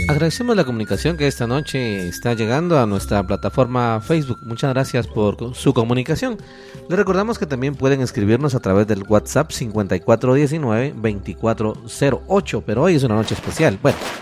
Agradecemos la comunicación que esta noche está llegando a nuestra plataforma Facebook. Muchas gracias por su comunicación. Les recordamos que también pueden escribirnos a través del WhatsApp 5419-2408, pero hoy es una noche especial. Bueno,